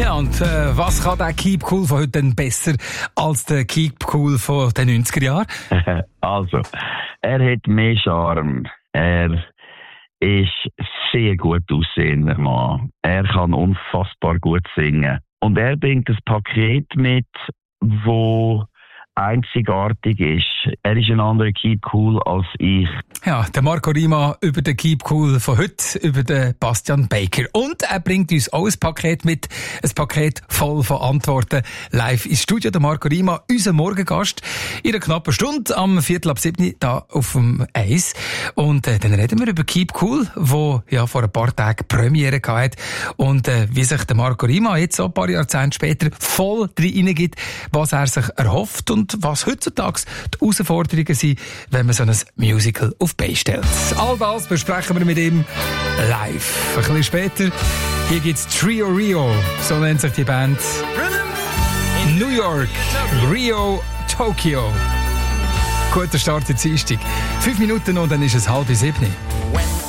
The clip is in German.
Ja, und was kann der Keep Cool von heute denn besser als der Keep Cool von den 90er Jahren? Also, er hat mehr Charme. Er ist sehr gut aussehender Mann. Er kann unfassbar gut singen. Und er bringt ein Paket mit, wo einzigartig ist. Er ist ein anderer Keep Cool als ich. Ja, der Marco Rima über den Keep Cool von heute, über den Bastian Baker. Und er bringt uns auch ein Paket mit, ein Paket voll von Antworten. Live ins Studio, der Marco Rima, unser Morgengast, in einer knappen Stunde, am 6:45 da auf dem Eis. Und dann reden wir über Keep Cool, wo ja vor ein paar Tagen Premiere gehabt hat. Und wie sich der Marco Rima jetzt so ein paar Jahrzehnte später voll reingibt, was er sich erhofft und was heutzutage die Herausforderungen sind, wenn man so ein Musical auf die Beine stellt. All das besprechen wir mit ihm live. Ein bisschen später, hier gibt's Trio Rio, so nennt sich die Band. New York, Rio, Tokyo. Guter Start in Dienstag. 5 Minuten und dann ist es 6:30.